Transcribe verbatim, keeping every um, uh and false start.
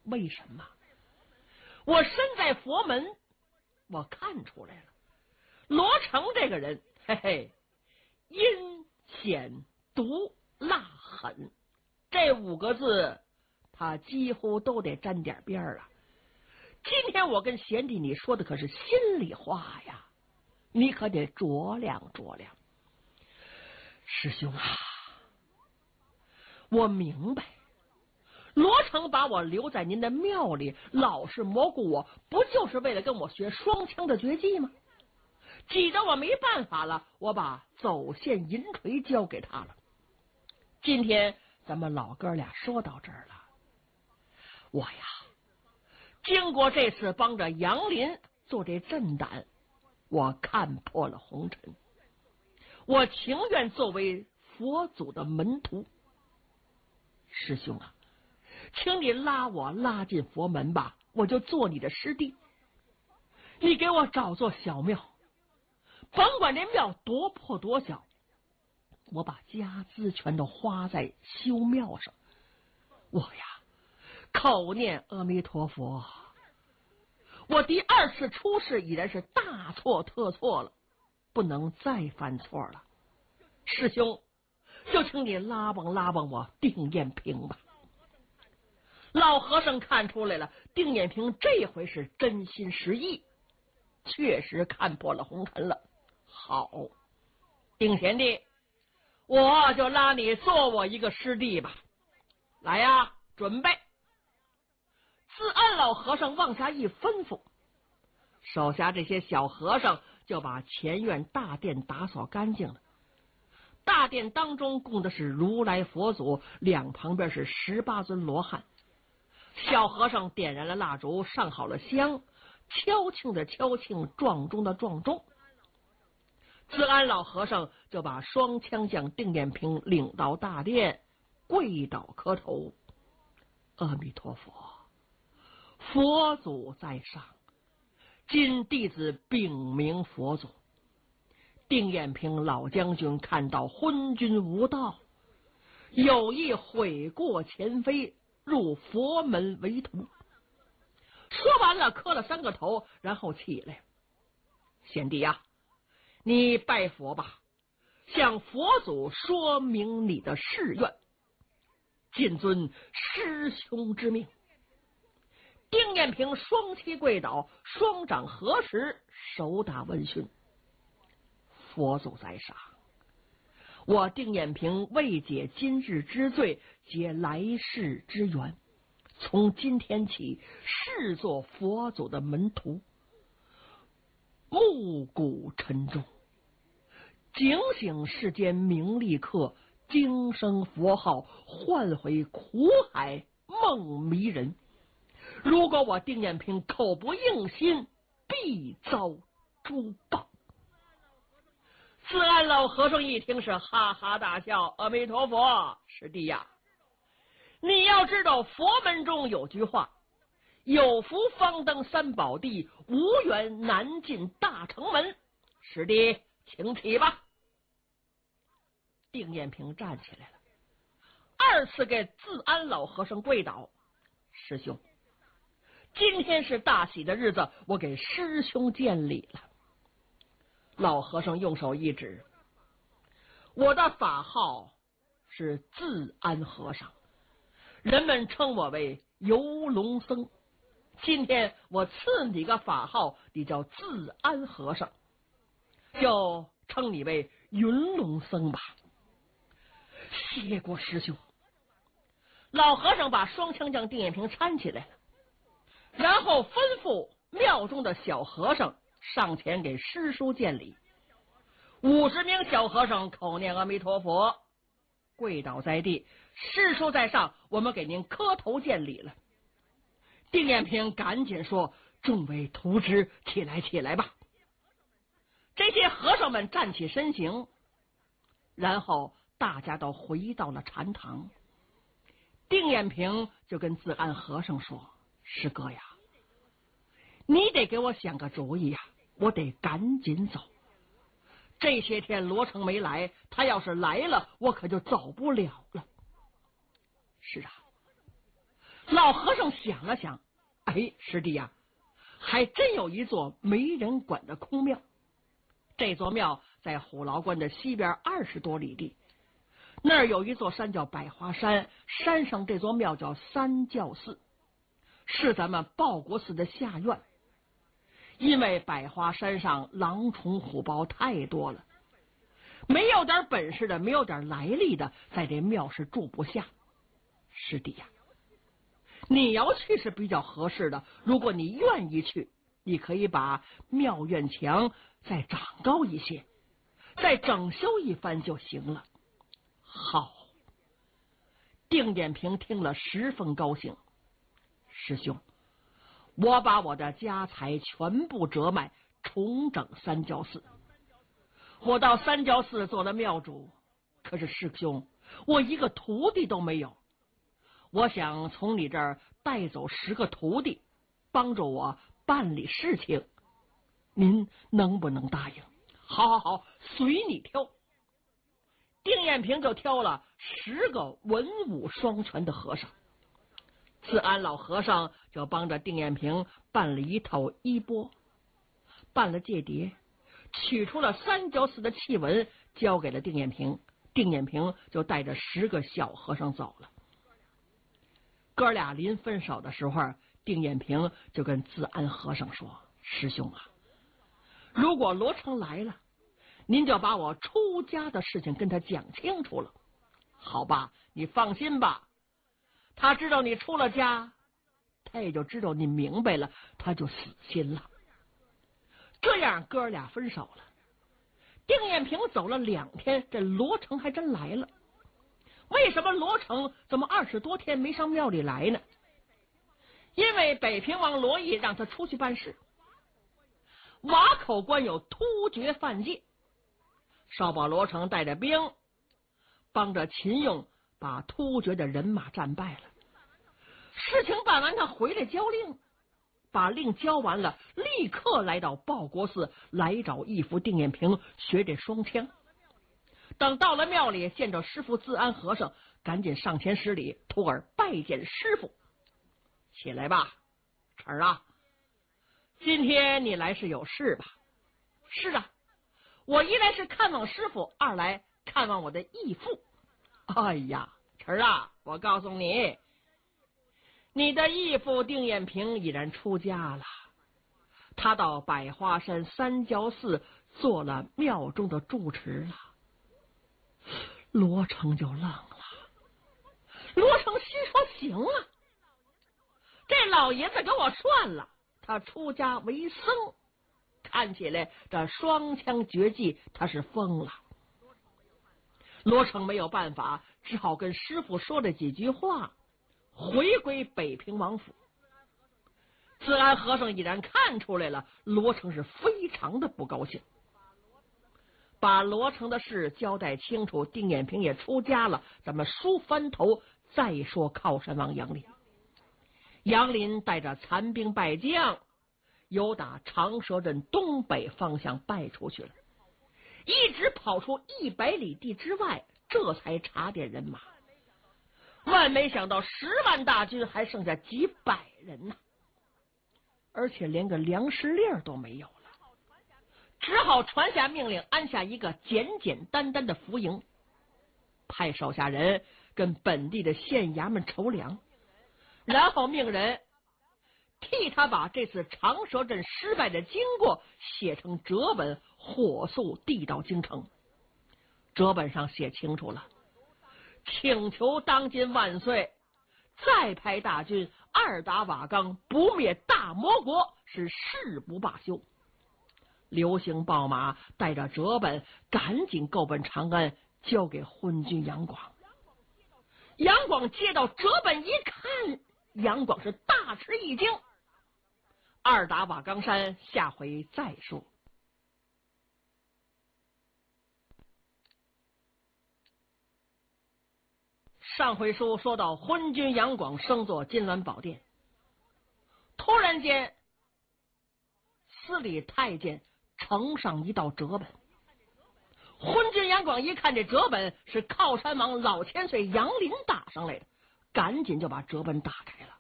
为什么？我身在佛门，我看出来了，罗成这个人，嘿嘿，阴险毒辣狠，这五个字他几乎都得沾点边儿啊。今天我跟贤弟你说的可是心里话呀，你可得酌量酌量。师兄啊，我明白，罗成把我留在您的庙里，老是蘑菇我，不就是为了跟我学双枪的绝技吗？急得我没办法了，我把走线银锤交给他了。今天咱们老哥俩说到这儿了，我呀，经过这次帮着杨林做这震胆，我看破了红尘，我情愿作为佛祖的门徒。师兄啊，请你拉我拉进佛门吧，我就做你的师弟。你给我找座小庙，甭管这庙多破多小，我把家资全都花在修庙上。我呀，口念阿弥陀佛，我第二次出世已然是大错特错了，不能再犯错了。师兄，就请你拉帮拉帮我定艳平吧。老和尚看出来了，定艳平这回是真心实意，确实看破了红尘了。好，定贤弟，我就拉你做我一个师弟吧。来呀，准备。自安老和尚往下一吩咐，手下这些小和尚就把前院大殿打扫干净了。大殿当中供的是如来佛祖，两旁边是十八尊罗汉。小和尚点燃了蜡烛，上好了香，敲磬的敲磬，撞钟的撞钟。自安老和尚就把双枪将定艳平领到大殿，跪倒磕头：阿弥陀佛，佛祖在上，今弟子禀明佛祖。定艳平老将军看到昏君无道，有意悔过前非，入佛门为徒。说完了，磕了三个头，然后起来：贤弟呀，你拜佛吧，向佛祖说明你的誓愿，谨遵师兄之命。定艳平双膝跪倒，双掌合十，手打问讯：佛祖在上，我定艳平为解今日之罪，结来世之缘，从今天起视作佛祖的门徒，暮鼓晨钟，警醒世间名利客，经生佛号，唤回苦海梦迷人。如果我定艳平口不应心，必遭诛报。自安老和尚一听是哈哈大笑：阿弥陀佛，师弟呀，你要知道佛门中有句话，有福方登三宝地，无缘难进大城门。师弟请起吧。定艳平站起来了，二次给自安老和尚跪倒：师兄，今天是大喜的日子，我给师兄见礼了。老和尚用手一指：我的法号是自安和尚，人们称我为游龙僧。今天我赐你个法号，你叫自安和尚，就称你为云龙僧吧。谢过师兄。老和尚把双枪将定艳平搀起来了，然后吩咐庙中的小和尚上前给师叔见礼。五十名小和尚口念阿弥陀佛，跪倒在地：师叔在上，我们给您磕头见礼了。定艳平赶紧说：众位徒侄，起来起来吧。这些和尚们站起身形，然后大家都回到了禅堂。定艳平就跟自安和尚说：师哥呀，你得给我想个主意呀，我得赶紧走。这些天罗成没来，他要是来了，我可就走不了了。是啊， 老和尚想了想，哎，师弟呀、啊，还真有一座没人管的空庙。这座庙在虎牢关的西边二十多里地，那儿有一座山叫百花山，山上这座庙叫三教寺，是咱们报国寺的下院。因为百花山上狼虫虎豹太多了，没有点本事的，没有点来历的，在这庙是住不下。师弟呀、啊，你要去是比较合适的，如果你愿意去，你可以把庙院墙再长高一些，再整修一番就行了。好，丁衍平听了十分高兴。师兄，我把我的家财全部折卖，重整三教寺。我到三教寺做了庙主，可是师兄，我一个徒弟都没有。我想从你这儿带走十个徒弟，帮助我办理事情，您能不能答应？好好好，随你挑。丁衍平就挑了十个文武双全的和尚。自安老和尚就帮着丁衍平办了一套衣钵，办了戒牒，取出了三教寺的契文，交给了丁衍平。丁衍平就带着十个小和尚走了。哥俩临分手的时候，丁衍平就跟自安和尚说：“师兄啊，如果罗成来了，您就把我出家的事情跟他讲清楚了，好吧？你放心吧，他知道你出了家，他也就知道你明白了，他就死心了。”这样哥俩分手了。丁衍平走了两天，这罗成还真来了。为什么罗成怎么二十多天没上庙里来呢？因为北平王罗毅让他出去办事，瓦口关有突厥犯界，少保罗成带着兵帮着秦勇把突厥的人马战败了。事情办完，他回来交令，把令交完了，立刻来到报国寺来找义父丁衍平学这双枪。等到了庙里，见着师傅自安和尚，赶紧上前施礼，徒儿拜见师傅。起来吧，晨儿啊，今天你来是有事吧？是啊，我一来是看望师傅，二来看望我的义父。哎呀，晨儿啊，我告诉你，你的义父丁衍平已然出家了，他到百花山三教寺做了庙中的住持了。罗成就愣了，罗成心说：行啊，这老爷子给我算了，他出家为僧，看起来这双枪绝技他是疯了。罗成没有办法，只好跟师傅说了几句话，回归北平王府。自安和尚已然看出来了，罗成是非常的不高兴，把罗成的事交代清楚，丁衍平也出家了，咱们梳翻头再说靠山王杨林。杨林带着残兵败将，由打长蛇镇东北方向败出去了，一直跑出一百里地之外，这才查点人马。万没想到十万大军还剩下几百人呢、啊，而且连个粮食粒都没有了，只好传下命令，安下一个简简单单的浮营，派手下人跟本地的县衙门筹粮，然后命人替他把这次长蛇阵失败的经过写成折本，火速递到京城。折本上写清楚了，请求当今万岁再派大军二打瓦岗，不灭大魔国，是誓不罢休。流星暴马带着折本赶紧够奔长安，交给昏君杨广。杨广接到折本一看，杨广是大吃一惊。二打瓦岗山，下回再说。上回书说到昏君杨广升做金銮宝殿，突然间司礼太监呈上一道折本，昏君杨广一看这折本是靠山王老千岁杨林打上来的，赶紧就把折本打开了。